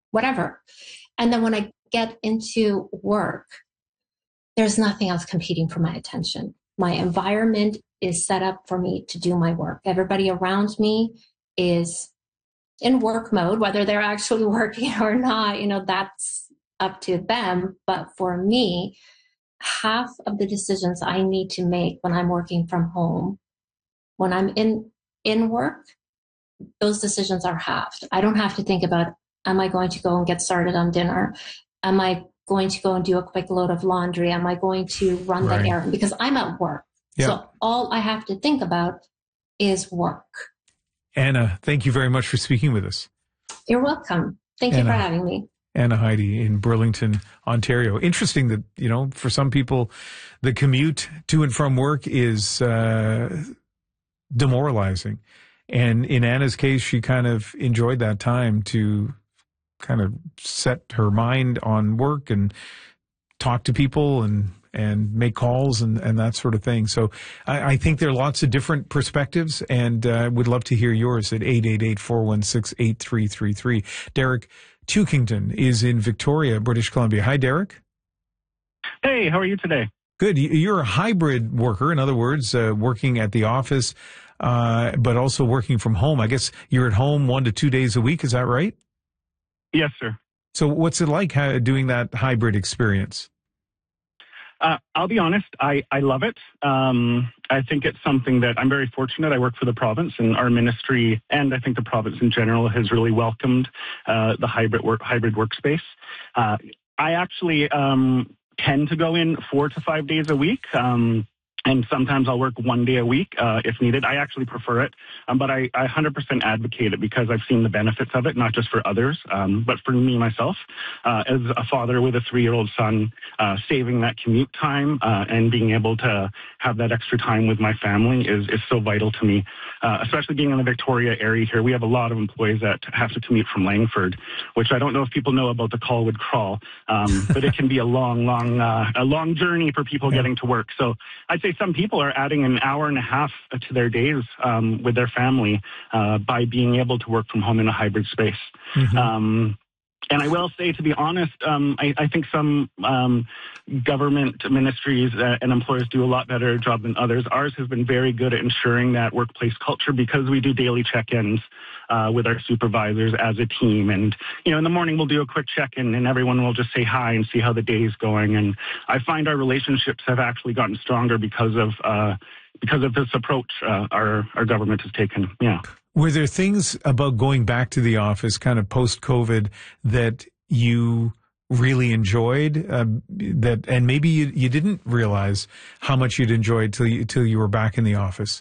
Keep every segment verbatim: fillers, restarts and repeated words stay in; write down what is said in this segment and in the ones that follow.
whatever. And then when I get into work, there's nothing else competing for my attention. My environment is set up for me to do my work. Everybody around me is in work mode, whether they're actually working or not, you know, that's up to them. But for me, half of the decisions I need to make when I'm working from home, when I'm in, in work, those decisions are halved. I don't have to think about, am I going to go and get started on dinner? Am I going to go and do a quick load of laundry? Am I going to run Right. the errand? Because I'm at work. Yep. So all I have to think about is work. Anna, thank you very much for speaking with us. You're welcome. Thank you Anna, for having me. Anna Heidi in Burlington, Ontario. Interesting that, you know, for some people, the commute to and from work is uh, demoralizing. And in Anna's case, she kind of enjoyed that time to kind of set her mind on work and talk to people and and make calls and, and that sort of thing. So I, I think there are lots of different perspectives, and uh, would love to hear yours at eight eight eight, four one six, eight three three three. Derek Tukington is in Victoria, British Columbia. Hi, Derek. Hey, how are you today? Good. You're a hybrid worker. In other words, uh, working at the office, uh, but also working from home. I guess you're at home one to two days a week. Is that right? Yes, sir. So what's it like how, doing that hybrid experience? Uh, I'll be honest, I, I love it. Um, I think it's something that I'm very fortunate. I work for the province, and our ministry, and I think the province in general, has really welcomed uh, the hybrid work, hybrid workspace. Uh, I actually um, tend to go in four to five days a week. Um, And sometimes I'll work one day a week uh, if needed. I actually prefer it, um, but I, I one hundred percent advocate it because I've seen the benefits of it, not just for others, um, but for me myself. Uh, as a father with a three-year-old son, uh, saving that commute time uh, and being able to have that extra time with my family is, is so vital to me, uh, especially being in the Victoria area here. We have a lot of employees that have to commute from Langford, which I don't know if people know about the Colwood Crawl, um, but it can be a long, long, uh, a long journey for people Yeah. getting to work. So I'd say some people are adding an hour and a half to their days um, with their family uh, by being able to work from home in a hybrid space. Mm-hmm. Um, and I will say, to be honest, um, I, I think some um, government ministries uh, and employers do a lot better job than others. Ours has been very good at ensuring that workplace culture because we do daily check-ins uh, with our supervisors as a team. And, you know, in the morning we'll do a quick check-in and everyone will just say hi and see how the day is going. And I find our relationships have actually gotten stronger because of uh, because of this approach uh, our, our government has taken. Yeah. Were there things about going back to the office kind of post-COVID that you really enjoyed uh, that, and maybe you, you didn't realize how much you'd enjoyed till you, till you were back in the office?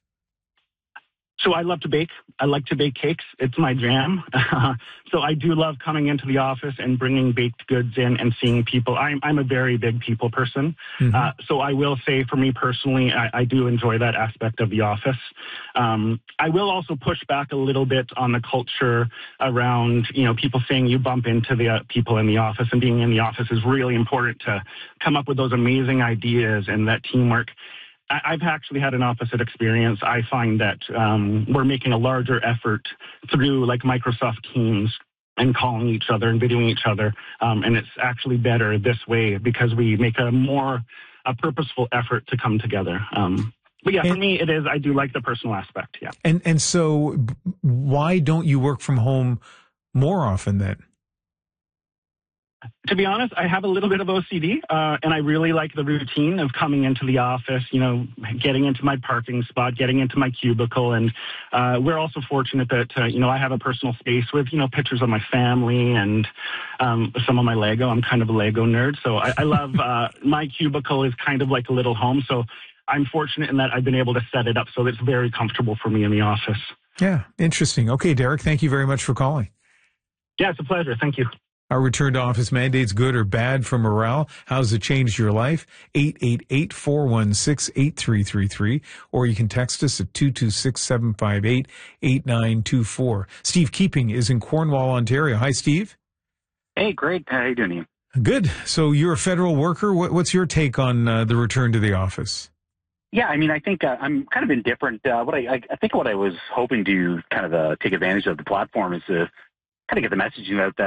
So I love to bake. I like to bake cakes. It's my jam. So I do love coming into the office and bringing baked goods in and seeing people. I'm, I'm a very big people person. Mm-hmm. Uh, so I will say for me personally, I, I do enjoy that aspect of the office. Um, I will also push back a little bit on the culture around, you know, people saying you bump into the uh, people in the office, and being in the office is really important to come up with those amazing ideas and that teamwork. I've actually had an opposite experience. I find that um, we're making a larger effort through like Microsoft Teams and calling each other and videoing each other. Um, and it's actually better this way because we make a more a purposeful effort to come together. Um, but yeah, and, for me, it is, I do like the personal aspect. Yeah. And, and so why don't you work from home more often then? To be honest, I have a little bit of O C D, uh, and I really like the routine of coming into the office, you know, getting into my parking spot, getting into my cubicle. And uh, we're also fortunate that, uh, you know, I have a personal space with, you know, pictures of my family and um, some of my Lego. I'm kind of a Lego nerd, so I, I love uh, my cubicle is kind of like a little home. So I'm fortunate in that I've been able to set it up so it's very comfortable for me in the office. Yeah, interesting. Okay, Derek, thank you very much for calling. Yeah, it's a pleasure. Thank you. Are return to office mandates good or bad for morale? How's it changed your life? eight eight eight, four one six, eight three three three. Or you can text us at two two six, seven five eight, eight nine two four. Steve Keeping is in Cornwall, Ontario. Hi, Steve. Hey, great. How are you doing? Good. So you're a federal worker. What, what's your take on uh, the return to the office? Yeah, I mean, I think uh, I'm kind of indifferent. Uh, what I, I think what I was hoping to kind of uh, take advantage of the platform is to kind of get the messaging out that